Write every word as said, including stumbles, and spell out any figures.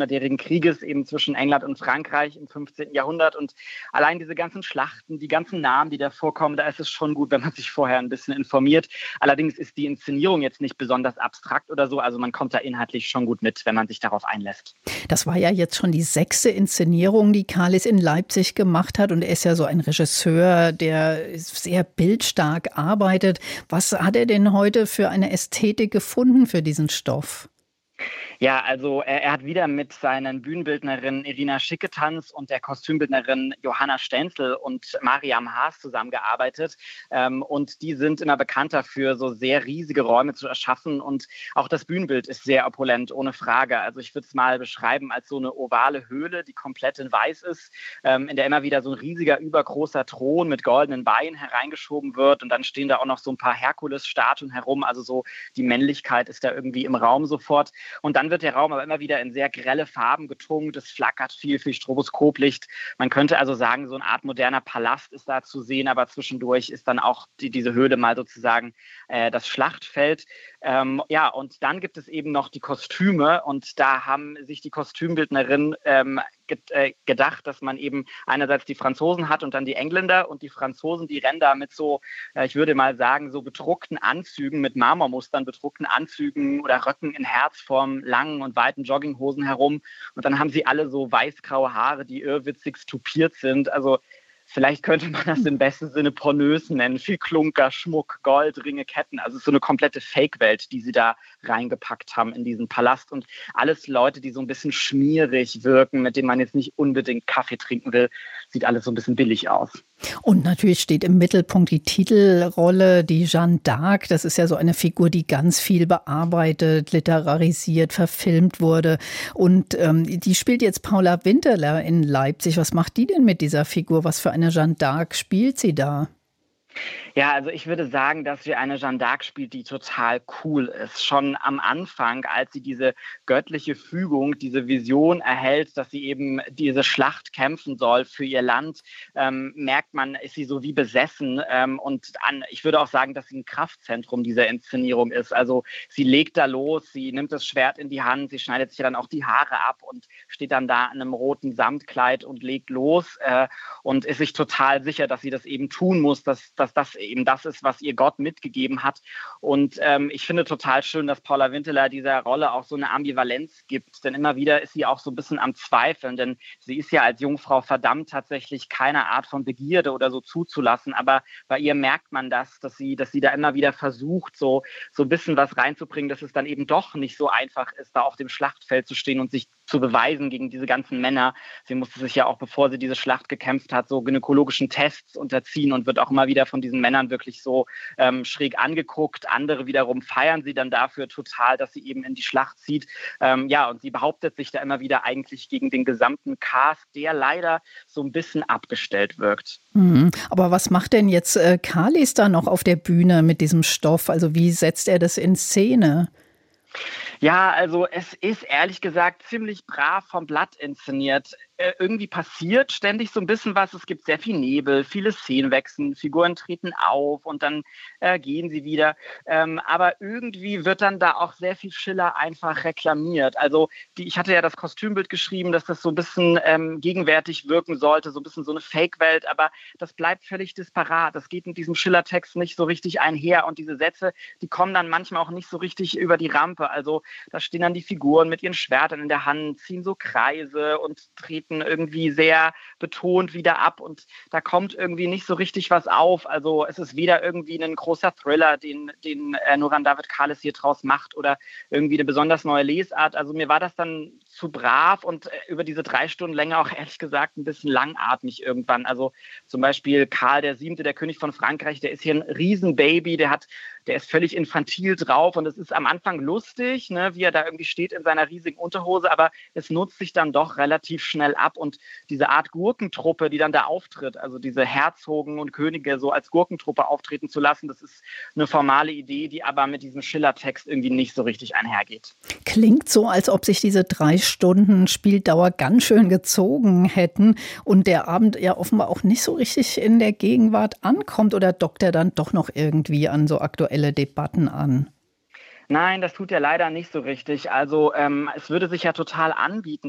achthundertjährigen Krieges eben zwischen England und Frankreich im fünfzehnten Jahrhundert. Und allein diese ganzen Schlachten, die ganzen Namen, die da vorkommen, da ist es schon gut, wenn man sich vorher ein bisschen informiert. Allerdings ist die Inszenierung jetzt nicht besonders abstrakt oder so. Also man kommt da inhaltlich schon gut mit, wenn man sich darauf einlässt. Das war ja jetzt schon die sechste Inszenierung, die Kalis in Leipzig gemacht hat. Und er ist ja so ein Regisseur, der sehr bildstark arbeitet. Was hat er denn heute für eine Ästhetik gefunden für diesen Stoff? Ja, also er, er hat wieder mit seinen Bühnenbildnerinnen Irina Schicketanz und der Kostümbildnerin Johanna Stenzel und Mariam Haas zusammengearbeitet. Ähm, und die sind immer bekannt dafür, so sehr riesige Räume zu erschaffen. Und auch das Bühnenbild ist sehr opulent, ohne Frage. Also ich würde es mal beschreiben als so eine ovale Höhle, die komplett in weiß ist, ähm, in der immer wieder so ein riesiger, übergroßer Thron mit goldenen Beinen hereingeschoben wird. Und dann stehen da auch noch so ein paar Herkules-Statuen herum. Also so die Männlichkeit ist da irgendwie im Raum sofort. Und dann wird der Raum aber immer wieder in sehr grelle Farben getunkt. Es flackert viel, viel Stroboskoplicht. Man könnte also sagen, so eine Art moderner Palast ist da zu sehen, aber zwischendurch ist dann auch die, diese Höhle mal sozusagen äh, das Schlachtfeld. Ähm, ja, und dann gibt es eben noch die Kostüme und da haben sich die Kostümbildnerinnen ähm, ge- äh, gedacht, dass man eben einerseits die Franzosen hat und dann die Engländer und die Franzosen, die rennen da mit so, äh, ich würde mal sagen, so bedruckten Anzügen, mit Marmormustern bedruckten Anzügen oder Röcken in Herzform, langen und weiten Jogginghosen herum und dann haben sie alle so weißgraue Haare, die irrwitzig tupiert sind, also vielleicht könnte man das im besten Sinne pornös nennen. Viel Klunker, Schmuck, Gold, Ringe, Ketten. Also es ist so eine komplette Fake-Welt, die sie da reingepackt haben in diesen Palast. Und alles Leute, die so ein bisschen schmierig wirken, mit denen man jetzt nicht unbedingt Kaffee trinken will. Sieht alles so ein bisschen billig aus. Und natürlich steht im Mittelpunkt die Titelrolle, die Jeanne d'Arc. Das ist ja so eine Figur, die ganz viel bearbeitet, literarisiert, verfilmt wurde. Und ähm, die spielt jetzt Paula Winterler in Leipzig. Was macht die denn mit dieser Figur? Was für eine Jeanne d'Arc spielt sie da? Ja, also ich würde sagen, dass sie eine Jeanne d'Arc spielt, die total cool ist. Schon am Anfang, als sie diese göttliche Fügung, diese Vision erhält, dass sie eben diese Schlacht kämpfen soll für ihr Land, ähm, merkt man, ist sie so wie besessen. Ähm, und an, ich würde auch sagen, dass sie ein Kraftzentrum dieser Inszenierung ist. Also sie legt da los, sie nimmt das Schwert in die Hand, sie schneidet sich dann auch die Haare ab und steht dann da in einem roten Samtkleid und legt los äh, und ist sich total sicher, dass sie das eben tun muss, dass, dass das eben das ist, was ihr Gott mitgegeben hat. Und ähm, ich finde total schön, dass Paula Winterler dieser Rolle auch so eine Ambivalenz gibt. Denn immer wieder ist sie auch so ein bisschen am Zweifeln. Denn sie ist ja als Jungfrau verdammt, tatsächlich keine Art von Begierde oder so zuzulassen. Aber bei ihr merkt man das, dass sie, dass sie da immer wieder versucht, so, so ein bisschen was reinzubringen, dass es dann eben doch nicht so einfach ist, da auf dem Schlachtfeld zu stehen und sich zu beweisen gegen diese ganzen Männer. Sie musste sich ja auch, bevor sie diese Schlacht gekämpft hat, so gynäkologischen Tests unterziehen und wird auch immer wieder von diesen Männern wirklich so ähm, schräg angeguckt. Andere wiederum feiern sie dann dafür total, dass sie eben in die Schlacht zieht. Ähm, ja, und sie behauptet sich da immer wieder eigentlich gegen den gesamten Cast, der leider so ein bisschen abgestellt wirkt. Mhm. Aber was macht denn jetzt äh, Kalis da noch auf der Bühne mit diesem Stoff? Also wie setzt er das in Szene? Ja, also es ist ehrlich gesagt ziemlich brav vom Blatt inszeniert. Äh, irgendwie passiert ständig so ein bisschen was. Es gibt sehr viel Nebel, viele Szenenwechsel, Figuren treten auf und dann äh, gehen sie wieder. Ähm, aber irgendwie wird dann da auch sehr viel Schiller einfach reklamiert. Also die, ich hatte ja das Kostümbild geschrieben, dass das so ein bisschen ähm, gegenwärtig wirken sollte, so ein bisschen so eine Fake-Welt, aber das bleibt völlig disparat. Das geht mit diesem Schiller-Text nicht so richtig einher und diese Sätze, die kommen dann manchmal auch nicht so richtig über die Rampe. Also da stehen dann die Figuren mit ihren Schwertern in der Hand, ziehen so Kreise und treten irgendwie sehr betont wieder ab und da kommt irgendwie nicht so richtig was auf. Also es ist weder irgendwie ein großer Thriller, den, den äh, Nuran David Kalis hier draus macht oder irgendwie eine besonders neue Lesart. Also mir war das dann zu brav und äh, über diese drei Stunden Länge auch ehrlich gesagt ein bisschen langatmig irgendwann. Also zum Beispiel Karl der Siebte, der König von Frankreich, der ist hier ein Riesenbaby, der hat Der ist völlig infantil drauf und es ist am Anfang lustig, ne, wie er da irgendwie steht in seiner riesigen Unterhose, aber es nutzt sich dann doch relativ schnell ab und diese Art Gurkentruppe, die dann da auftritt, also diese Herzogen und Könige so als Gurkentruppe auftreten zu lassen, das ist eine formale Idee, die aber mit diesem Schiller-Text irgendwie nicht so richtig einhergeht. Klingt so, als ob sich diese drei Stunden Spieldauer ganz schön gezogen hätten und der Abend ja offenbar auch nicht so richtig in der Gegenwart ankommt oder dockt er dann doch noch irgendwie an so aktuelle Debatten an? Nein, das tut er leider nicht so richtig. Also ähm, es würde sich ja total anbieten,